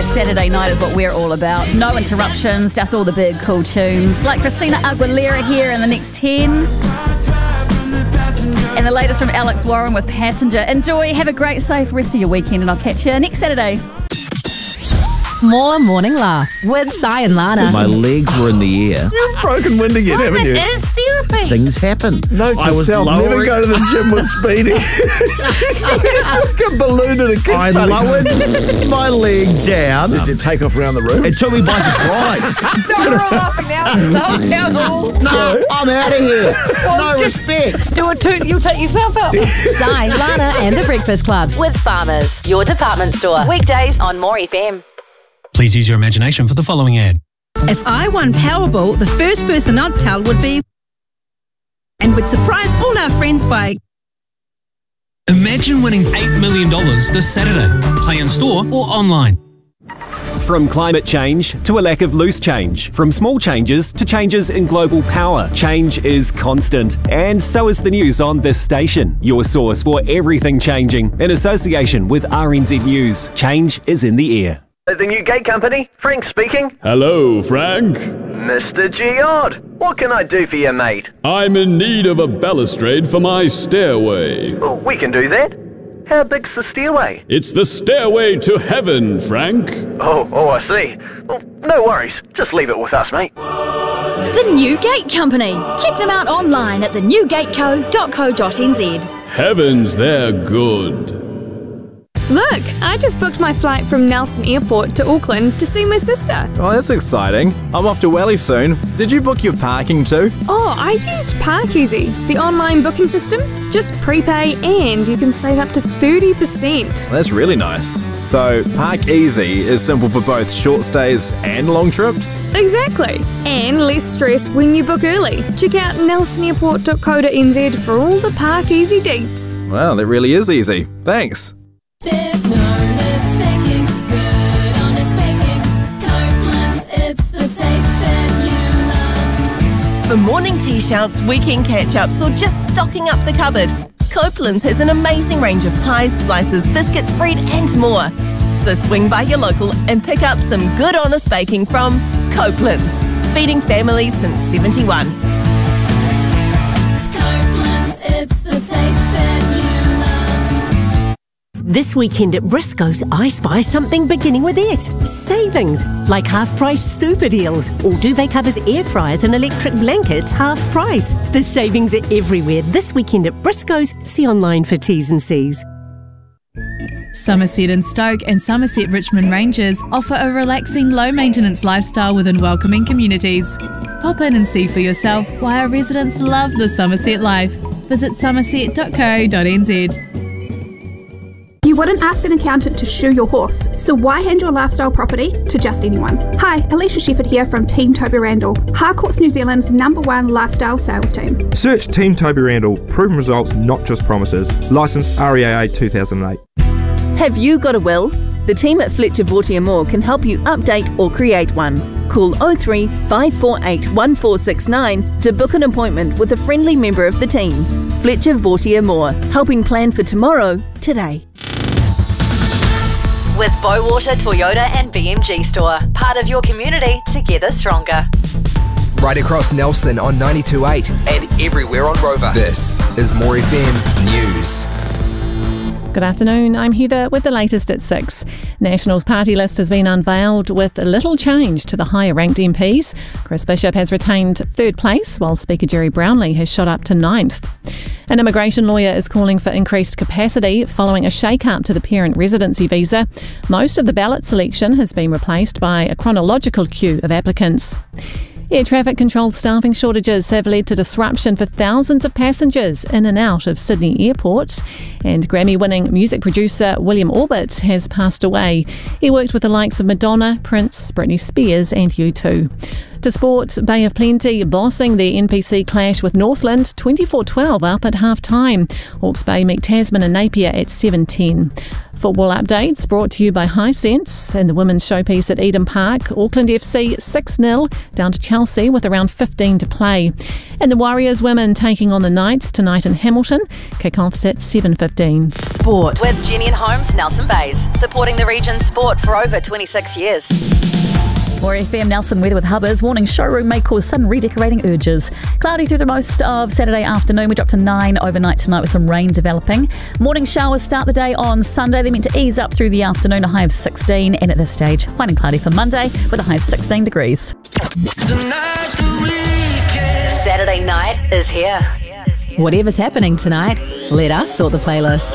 Saturday night is what we're all about. No interruptions, just all the big cool tunes. Like Christina Aguilera here in the next 10. And the latest from Alex Warren with Passenger. Enjoy, have a great, safe rest of your weekend, and I'll catch you next Saturday. More morning laughs with Si and Lana. My legs were in the air. You've broken wind again, haven't you? It is therapy. Things happen. Note to self, never go to the gym with Speedy. Took a balloon and a kick. I lowered my leg down. Did you take off around the room? It took me by surprise. Don't roll off now. No, I'm out of here. No respect. Do a toot, you'll take yourself out. Si, Lana and The Breakfast Club with Farmers, your department store. Weekdays on More FM. Please use your imagination for the following ad. If I won Powerball, the first person I'd tell would be... and would surprise all our friends by... Imagine winning $8 million this Saturday. Play in store or online. From climate change to a lack of loose change, from small changes to changes in global power, change is constant. And so is the news on this station, your source for everything changing. In association with RNZ News, change is in the air. The New Gate Company, Frank speaking. Hello, Frank. Mr. Giord, what can I do for you, mate? I'm in need of a balustrade for my stairway. Well, we can do that. How big's the stairway? It's the stairway to heaven, Frank. Oh, I see. Well, no worries. Just leave it with us, mate. The New Gate Company. Check them out online at thenewgateco.co.nz. Heavens, they're good. Look, I just booked my flight from Nelson Airport to Auckland to see my sister. Oh, that's exciting. I'm off to Welly soon. Did you book your parking too? Oh, I used Parkeasy, the online booking system. Just prepay and you can save up to 30%. That's really nice. So, Parkeasy is simple for both short stays and long trips? Exactly. And less stress when you book early. Check out nelsonairport.co.nz for all the Parkeasy deets. Wow, that really is easy. Thanks. There's no mistaking good honest baking. Copeland's, it's the taste that you love. For morning tea shouts, weekend catch-ups, or just stocking up the cupboard, Copeland's has an amazing range of pies, slices, biscuits, bread and more. So swing by your local and pick up some good honest baking from Copeland's, feeding families since 71. Copeland's, it's the taste that you love. This weekend at Briscoe's, I spy something beginning with S. Savings, like half-price super deals. All duvet covers, air fryers and electric blankets, half price. The savings are everywhere this weekend at Briscoe's. See online for T's and C's. Somerset and Stoke and Somerset Richmond Rangers offer a relaxing, low-maintenance lifestyle within welcoming communities. Pop in and see for yourself why our residents love the Somerset life. Visit somerset.co.nz. You wouldn't ask an accountant to shoe your horse, so why hand your lifestyle property to just anyone? Hi, Alicia Shepherd here from Team Toby Randall, Harcourt's New Zealand's #1 lifestyle sales team. Search Team Toby Randall, proven results, not just promises. Licensed REAA 2008. Have you got a will? The team at Fletcher Vortier Moore can help you update or create one. Call 03 548 1469 to book an appointment with a friendly member of the team. Fletcher Vortier Moore, helping plan for tomorrow, today. With Bowater Toyota and BMG Store. Part of your community, together stronger. Right across Nelson on 92.8 and everywhere on Rover. This is More FM News. Good afternoon, I'm Heather with the latest at 6. National's party list has been unveiled with little change to the higher ranked MPs. Chris Bishop has retained third place, while Speaker Jerry Brownlee has shot up to 9th. An immigration lawyer is calling for increased capacity following a shake-up to the parent residency visa. Most of the ballot selection has been replaced by a chronological queue of applicants. Air traffic control staffing shortages have led to disruption for thousands of passengers in and out of Sydney Airport. And Grammy-winning music producer William Orbit has passed away. He worked with the likes of Madonna, Prince, Britney Spears and U2. To sport, Bay of Plenty bossing their NPC clash with Northland 24-12 up at half-time. Hawke's Bay meet Tasman and Napier at 7:10. Football updates brought to you by Hisense and the women's showpiece at Eden Park. Auckland FC 6-0 down to Chelsea with around 15 to play. And the Warriors women taking on the Knights tonight in Hamilton. Kick-offs at 7:15. Sport with Jenny and Holmes, Nelson Bays, supporting the region's sport for over 26 years. More FM Nelson weather with Hubbers. Warning showroom may cause sudden redecorating urges. Cloudy through the most of Saturday afternoon. We drop to 9 overnight tonight with some rain developing. Morning showers start the day on Sunday. They're meant to ease up through the afternoon, a high of 16. And at this stage, fine and cloudy for Monday with a high of 16 degrees. Saturday night is here. Whatever's happening tonight, let us sort the playlist.